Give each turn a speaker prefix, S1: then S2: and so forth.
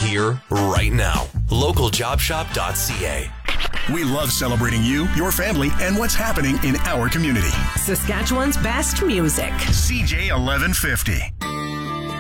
S1: here, right now. LocalJobShop.ca.
S2: We love celebrating you, your family, and what's happening in our community.
S3: Saskatchewan's best music.
S2: CJ 1150.